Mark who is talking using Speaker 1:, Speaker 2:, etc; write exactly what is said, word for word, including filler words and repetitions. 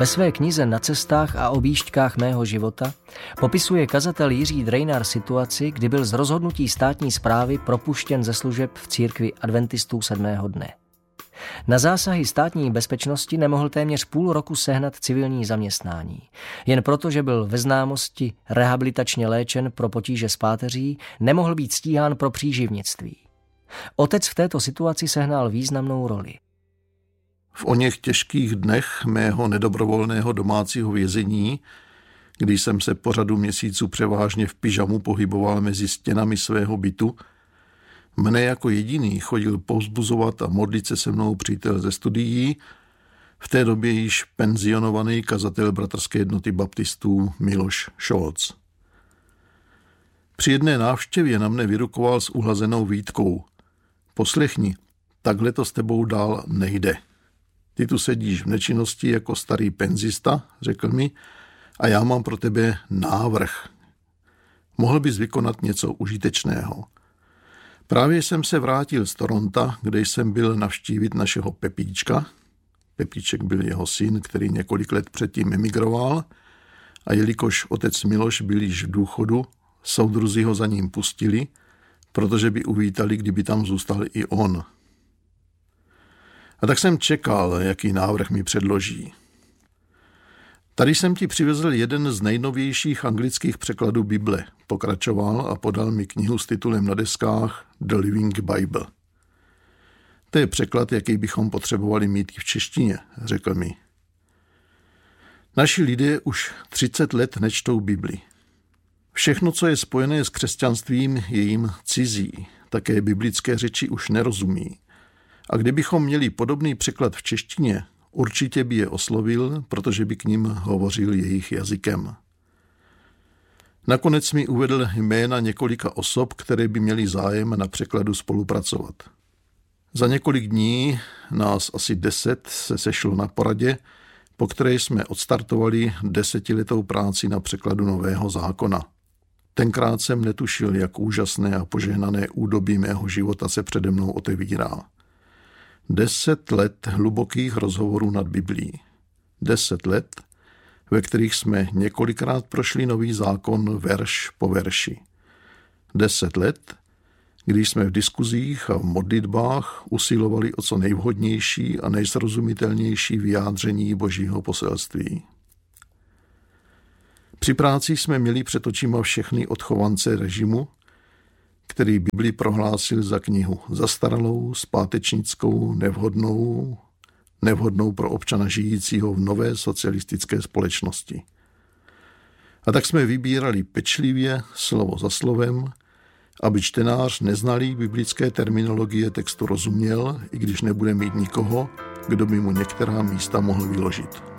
Speaker 1: Ve své knize Na cestách a objížďkách mého života popisuje kazatel Jiří Drejnar situaci, kdy byl z rozhodnutí státní správy propuštěn ze služeb v církvi adventistů sedmého dne. Na zásahy státní bezpečnosti nemohl téměř půl roku sehnat civilní zaměstnání. Jen proto, že byl ve známosti rehabilitačně léčen pro potíže s páteří, nemohl být stíhán pro příživnictví. Otec v této situaci sehnal významnou roli.
Speaker 2: V oněch těžkých dnech mého nedobrovolného domácího vězení, když jsem se po řadu měsíců převážně v pyžamu pohyboval mezi stěnami svého bytu, mne jako jediný chodil povzbuzovat a modlit se se mnou přítel ze studií, v té době již penzionovaný kazatel Bratrské jednoty baptistů Miloš Šolc. Při jedné návštěvě na mne vyrukoval s uhlazenou výtkou. Poslechni, takhle to s tebou dál nejde. Ty tu sedíš v nečinnosti jako starý penzista, řekl mi, a já mám pro tebe návrh. Mohl bys vykonat něco užitečného. Právě jsem se vrátil z Toronta, kde jsem byl navštívit našeho Pepíčka. Pepíček byl jeho syn, který několik let předtím emigroval, a jelikož otec Miloš byl již v důchodu, soudruzi ho za ním pustili, protože by uvítali, kdyby tam zůstal i on. A tak jsem čekal, jaký návrh mi předloží. Tady jsem ti přivezl jeden z nejnovějších anglických překladů Bible, pokračoval a podal mi knihu s titulem na deskách The Living Bible. To je překlad, jaký bychom potřebovali mít i v češtině, řekl mi. Naši lidé už třicet let nečtou Bibli. Všechno, co je spojené s křesťanstvím, je jim cizí, také biblické řeči už nerozumí. A kdybychom měli podobný překlad v češtině, určitě by je oslovil, protože by k nim hovořil jejich jazykem. Nakonec mi uvedl jména několika osob, které by měly zájem na překladu spolupracovat. Za několik dní nás asi deset se sešlo na poradě, po které jsme odstartovali desetiletou práci na překladu Nového zákona. Tenkrát jsem netušil, jak úžasné a požehnané údobí mého života se přede mnou otevírá. Deset let hlubokých rozhovorů nad Biblií. Deset let, ve kterých jsme několikrát prošli Nový zákon verš po verši. Deset let, když jsme v diskuzích a v modlitbách usilovali o co nejvhodnější a nejsrozumitelnější vyjádření Božího poselství. Při práci jsme měli před očima všechny odchovance režimu, který Bibli prohlásil za knihu zastaralou, zpátečnickou, nevhodnou, nevhodnou pro občana žijícího v nové socialistické společnosti. A tak jsme vybírali pečlivě, slovo za slovem, aby čtenář neznalý biblické terminologie textu rozuměl, i když nebude mít nikoho, kdo by mu některá místa mohl vyložit.